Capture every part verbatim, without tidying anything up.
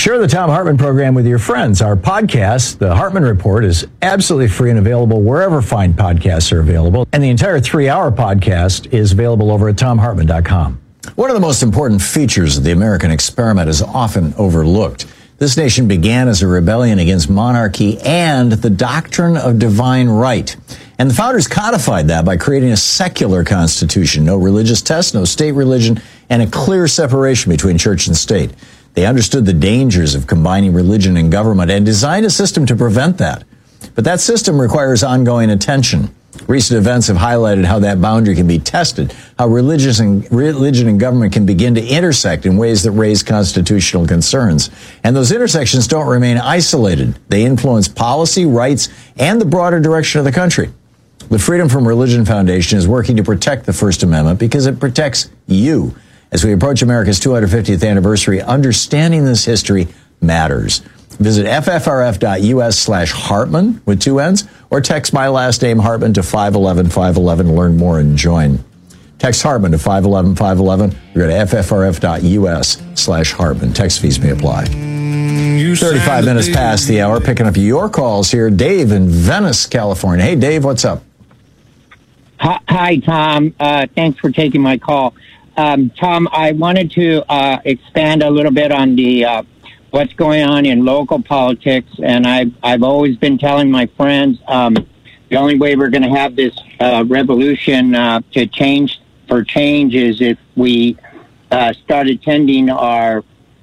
Share the Thom Hartmann program with your friends. Our podcast, The Hartmann Report, is absolutely free and available wherever fine podcasts are available. And the entire three-hour podcast is available over at thom hartmann dot com. One of the most important features of the American experiment is often overlooked. This nation began as a rebellion against monarchy and the doctrine of divine right. And the founders codified that by creating a secular constitution, no religious test, no state religion, and a clear separation between church and state. They understood the dangers of combining religion and government and designed a system to prevent that. But that system requires ongoing attention. Recent events have highlighted how that boundary can be tested, how religious and, religion and government can begin to intersect in ways that raise constitutional concerns. And those intersections don't remain isolated. They influence policy, rights, and the broader direction of the country. The Freedom from Religion Foundation is working to protect the First Amendment because it protects you. As we approach America's two hundred fiftieth anniversary, understanding this history matters. Visit ffrf.us slash Hartmann with two N's or text my last name Hartmann to five one one five one one to learn more and join. Text Hartmann to five one one five one one or go to ffrf.us slash Hartmann. Text fees may apply. thirty-five minutes past the hour, picking up your calls here. Dave in Venice, California. Hey, Dave, what's up? Hi, hi Tom. Uh, thanks for taking my call. Um, Tom, I wanted to uh, expand a little bit on the uh, what's going on in local politics, and I've, I've always been telling my friends um, the only way we're going to have this uh, revolution uh, to change for change is if we uh, start attending our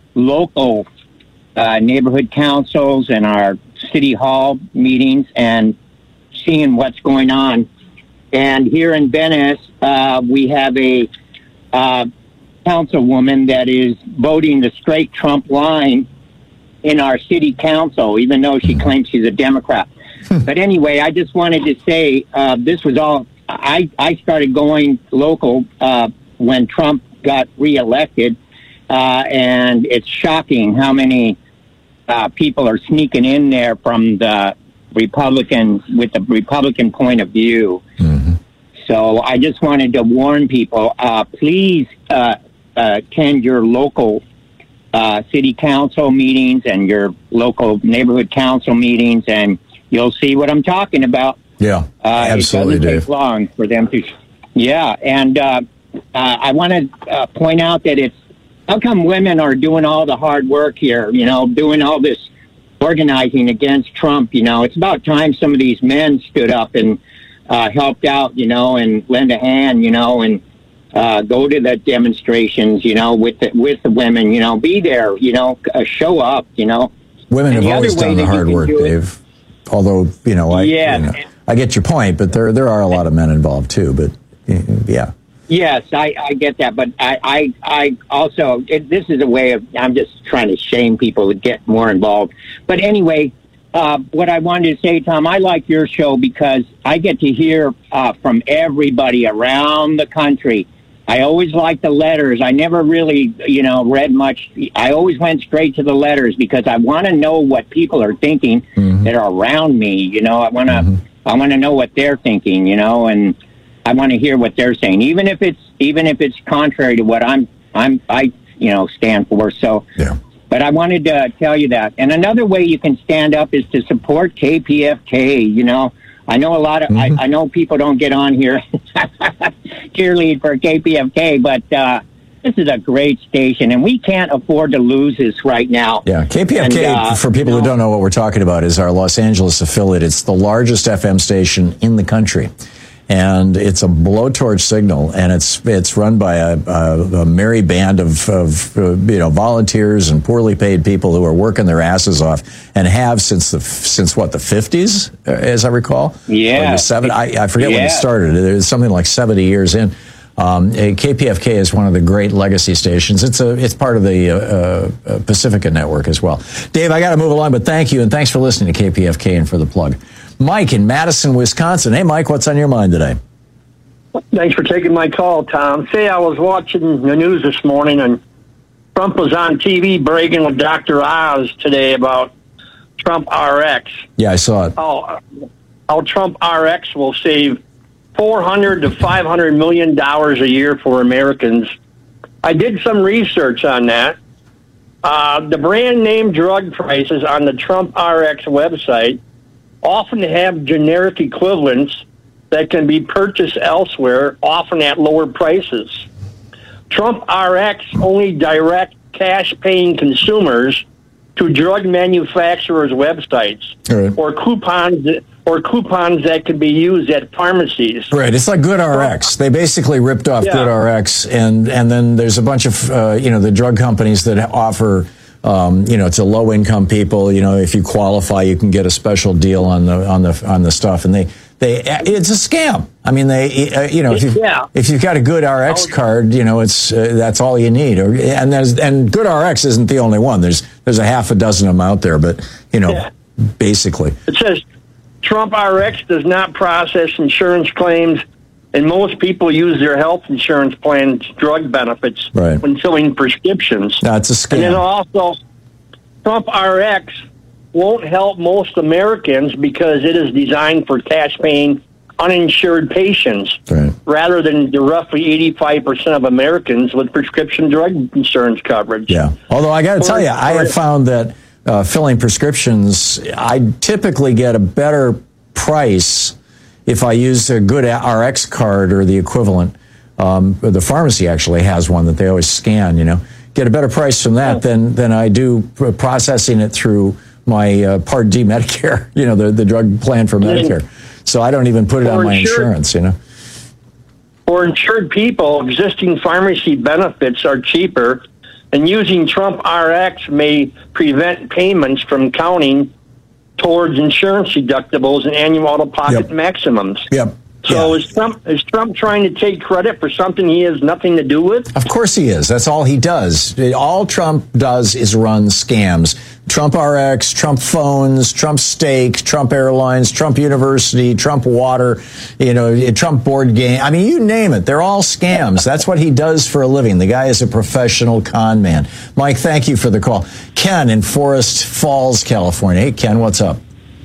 local uh, neighborhood councils and our city hall meetings and seeing what's going on. And here in Venice, uh, we have a uh, councilwoman that is voting the straight Trump line in our city council, even though she claims she's a Democrat. But anyway, I just wanted to say uh, this was all, I, I started going local uh, when Trump got reelected, uh, and it's shocking how many uh, people are sneaking in there from the Republican, with the Republican point of view. Mm-hmm. So I just wanted to warn people, uh, please uh, uh, attend your local uh, city council meetings and your local neighborhood council meetings, and you'll see what I'm talking about. Yeah, uh, absolutely, it doesn't Dave. take long for them to. Yeah, and uh, uh, I want to uh, point out that it's how come women are doing all the hard work here? You know, doing all this organizing against Trump. You know, it's about time some of these men stood up and uh, helped out. You know, and lend a hand. You know, and uh, go to the demonstrations. You know, with the, with the women. You know, be there. You know, uh, show up. You know, women have always done the hard work, Dave. Although, you know, I, yeah. you know, I get your point, but there there are a lot of men involved too. But yeah. Yes, I, I get that, but I I, I also it, this is a way of I'm just trying to shame people to get more involved. But anyway, uh, what I wanted to say, Tom, I like your show because I get to hear uh, from everybody around the country. I always liked the letters. I never really, you know, read much. I always went straight to the letters because I want to know what people are thinking mm-hmm. that are around me. You know, I want to, mm-hmm. I want to know what they're thinking. You know, and I want to hear what they're saying, even if it's, even if it's contrary to what I'm, I'm, I, you know, stand for. So, yeah. But I wanted to tell you that. And another way you can stand up is to support K P F K. You know. I know a lot of, mm-hmm. I, I know people don't get on here cheerlead for K P F K, but uh, this is a great station, and we can't afford to lose this right now. Yeah, K P F K, and, uh, for people you know, who don't know what we're talking about, is our Los Angeles affiliate. It's the largest F M station in the country. And it's a blowtorch signal, and it's it's run by a, a, a merry band of, of uh, you know volunteers and poorly paid people who are working their asses off and have since the since what the fifties, as I recall. Yeah, seven. I, I forget yeah. when it started. It was something like seventy years in. Um, K P F K is one of the great legacy stations. It's a it's part of the uh, uh, Pacifica network as well. Dave, I got to move along, but thank you, and thanks for listening to K P F K and for the plug. Mike in Madison, Wisconsin. Hey, Mike, what's on your mind today? Thanks for taking my call, Tom. Say, I was watching the news this morning, and Trump was on T V bragging with Doctor Oz today about Trump R X. Yeah, I saw it. How, how Trump R X will save four hundred to five hundred million dollars a year for Americans. I did some research on that, Uh, the brand name drug prices on the Trump R X website often have generic equivalents that can be purchased elsewhere, often at lower prices. Trump R X only direct cash-paying consumers to drug manufacturers' websites right. or coupons or coupons that can be used at pharmacies. Right. It's like GoodRx. They basically ripped off yeah. GoodRx, and and then there's a bunch of uh, you know the drug companies that offer um, you know to low income people. You know, if you qualify, you can get a special deal on the on the on the stuff, and they. They, it's a scam. I mean, they, uh, you know, if you've, yeah. if you've got a GoodRx card, you know, it's uh, that's all you need. Or, and there's and GoodRx isn't the only one. There's there's a half a dozen of them out there, but you know, yeah. basically, it says Trump R X does not process insurance claims, and most people use their health insurance plan's drug benefits right. when filling prescriptions. That's a scam. And then also, Trump R X won't help most Americans because it is designed for cash-paying, uninsured patients, right. rather than the roughly eighty-five percent of Americans with prescription drug insurance coverage. Yeah. Although I got to tell you, I have found that uh, filling prescriptions, I typically get a better price if I use a good R X card or the equivalent. Um, the pharmacy actually has one that they always scan, you know. Get a better price from that than, than I do processing it through my uh, Part D Medicare, you know, the, the drug plan for Medicare. So I don't even put it on my insurance, you know. For insured people, existing pharmacy benefits are cheaper, and using Trump R X may prevent payments from counting towards insurance deductibles and annual out-of-pocket yep. maximums. Yep. So yeah. is Trump is Trump trying to take credit for something he has nothing to do with? Of course he is. That's all he does. All Trump does is run scams. Trump R X, Trump phones, Trump steak, Trump Airlines, Trump University, Trump water, you know, Trump board game. I mean, you name it. They're all scams. That's what he does for a living. The guy is a professional con man. Mike, thank you for the call. Ken in Forest Falls, California. Hey, Ken, what's up?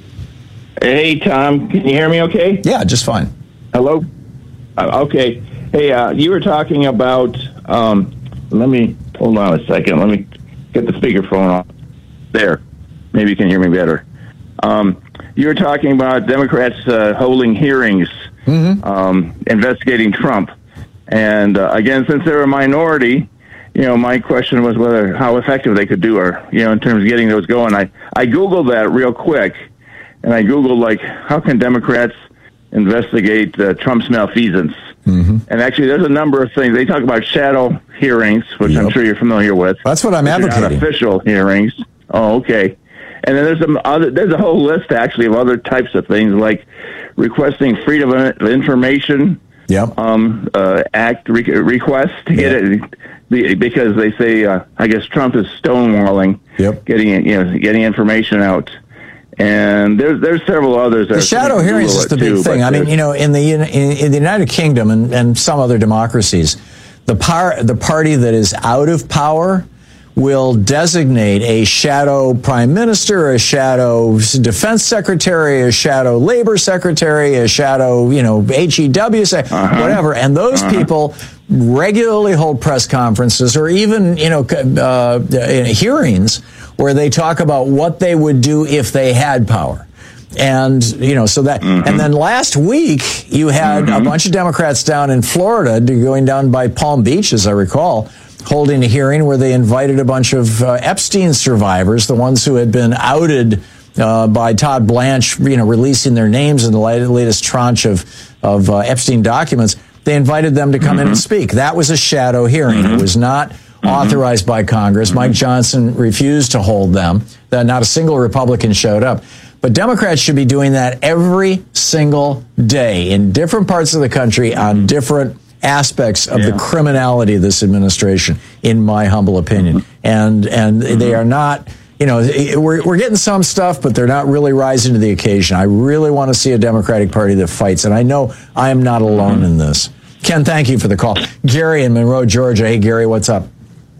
Hey, Tom. Can you hear me okay? Yeah, just fine. Hello? Uh, okay. Hey, uh, you were talking about, um, let me, hold on a second. Let me get the speakerphone off. There. Maybe you can hear me better. Um, you were talking about Democrats uh, holding hearings, mm-hmm. um, investigating Trump. And uh, again, since they're a minority, you know, my question was whether how effective they could do, or, you know, in terms of getting those going. I, I Googled that real quick, and I Googled, like, how can Democrats investigate uh, Trump's malfeasance? Mm-hmm. And actually, there's a number of things. They talk about shadow hearings, which yep. I'm sure you're familiar with. That's what I'm advocating. Not official hearings. Oh, okay. And then there's some other. There's a whole list actually of other types of things, like requesting freedom of information. Yep. Um. Uh, act re- request to yep. get it because they say uh, I guess Trump is stonewalling. Yep. Getting you know getting information out. And there's there's several others. The shadow hearings is the big too, thing. I mean, you know, in the in, in the United Kingdom and, and some other democracies, the par- the party that is out of power will designate a shadow prime minister, a shadow defense secretary, a shadow labor secretary, a shadow, you know, H E W, uh-huh. whatever. And those uh-huh. people regularly hold press conferences or even, you know, uh, hearings where they talk about what they would do if they had power. And, you know, so that, mm-hmm. and then last week you had mm-hmm. a bunch of Democrats down in Florida going down by Palm Beach, as I recall, holding a hearing where they invited a bunch of uh, Epstein survivors, the ones who had been outed uh, by Todd Blanche, you know, releasing their names in the latest tranche of, of uh, Epstein documents. They invited them to come mm-hmm. in and speak. That was a shadow hearing. Mm-hmm. It was not mm-hmm. authorized by Congress. Mm-hmm. Mike Johnson refused to hold them. That not a single Republican showed up. But Democrats should be doing that every single day in different parts of the country on different aspects of yeah. the criminality of this administration, in my humble opinion. Mm-hmm. And and mm-hmm. they are not, you know, we're we're getting some stuff, but they're not really rising to the occasion. I really want to see a Democratic Party that fights, and I know I am not alone mm-hmm. in this. Ken, thank you for the call. Gary in Monroe, Georgia. Hey, Gary, what's up?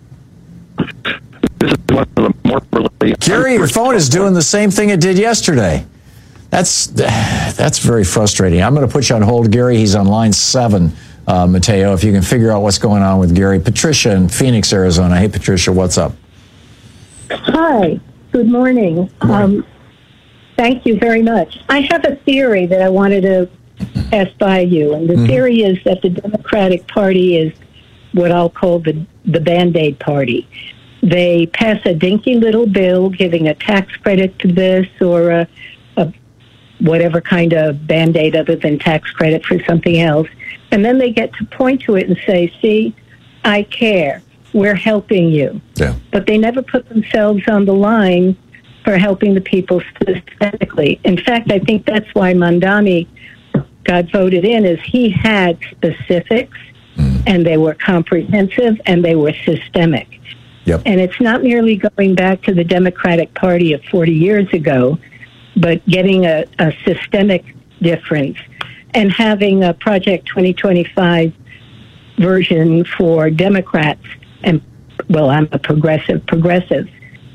This is one of the more really Gary, your phone is doing the same thing it did yesterday. That's that's very frustrating. I'm going to put you on hold, Gary. He's on line seven. Uh, Mateo, if you can figure out what's going on with Gary. Patricia in Phoenix, Arizona. Hey, Patricia, what's up? Hi, good morning. Um, thank you very much. I have a theory that I wanted to pass by you, and the mm-hmm. theory is that the Democratic Party is what I'll call the, the Band-Aid Party. They pass a dinky little bill giving a tax credit to this or a, a whatever kind of Band-Aid other than tax credit for something else, and then they get to point to it and say, see, I care. We're helping you. Yeah. But they never put themselves on the line for helping the people systemically. In fact, I think that's why Mamdani got voted in, is he had specifics, mm. and they were comprehensive, and they were systemic. Yep. And it's not merely going back to the Democratic Party of forty years ago, but getting a, a systemic difference and having a Project twenty twenty-five version for Democrats. And, well, I'm a progressive, progressive.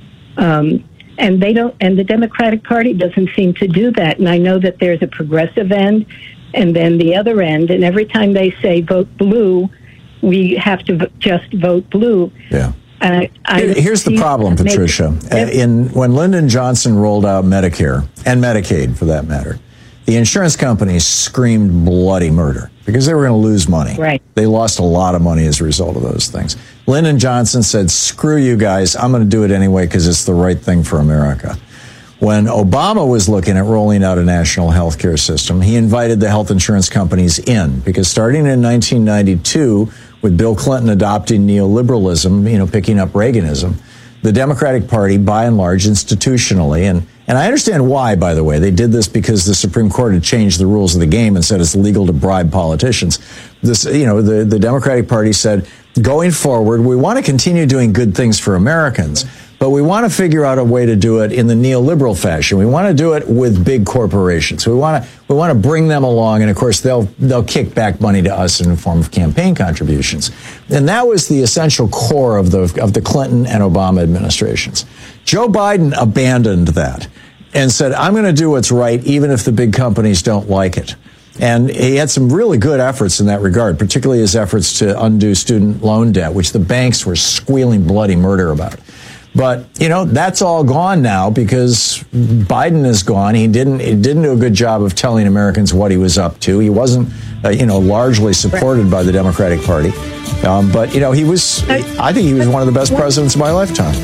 Um, and they don't, and the Democratic Party doesn't seem to do that. And I know that there's a progressive end and then the other end. And every time they say vote blue, we have to v- just vote blue. Yeah. Uh, I Here, here's the problem, Patricia. Uh, in when Lyndon Johnson rolled out Medicare and Medicaid, for that matter, the insurance companies screamed bloody murder because they were going to lose money. Right. They lost a lot of money as a result of those things. Lyndon Johnson said, screw you guys, I'm going to do it anyway because it's the right thing for America. When Obama was looking at rolling out a national health care system, he invited the health insurance companies in because starting in nineteen ninety-two, with Bill Clinton adopting neoliberalism, you know, picking up Reaganism, the Democratic Party, by and large, institutionally, and, and I understand why, by the way. They did this because the Supreme Court had changed the rules of the game and said it's legal to bribe politicians. This, you know, the, the Democratic Party said, going forward, we want to continue doing good things for Americans, but we want to figure out a way to do it in the neoliberal fashion. We want to do it with big corporations. We want to we want to bring them along, and of course they'll they'll kick back money to us in the form of campaign contributions. And that was the essential core of the of the Clinton and Obama administrations. Joe Biden abandoned that and said, I'm going to do what's right even if the big companies don't like it. And he had some really good efforts in that regard, particularly his efforts to undo student loan debt, which the banks were squealing bloody murder about. But, you know, that's all gone now because Biden is gone. He didn't he didn't do a good job of telling Americans what he was up to. He wasn't, uh, you know, largely supported by the Democratic Party. Um, but, you know, he was, I think he was one of the best presidents of my lifetime.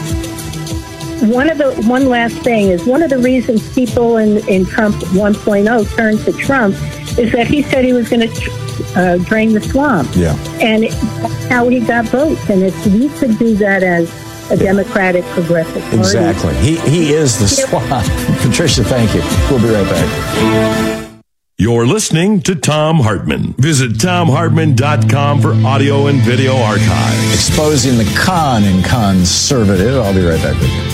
One of the one last thing is one of the reasons people in, in Trump one point oh turned to Trump is that he said he was going to uh, drain the swamp. Yeah. And it, that's how he got votes. And if we could do that as a Democratic progressive party. Exactly. He he is the swamp. Patricia, thank you. We'll be right back. You're listening to Thom Hartmann. Visit Thom Hartmann dot com for audio and video archives. Exposing the con in conservative. I'll be right back with you.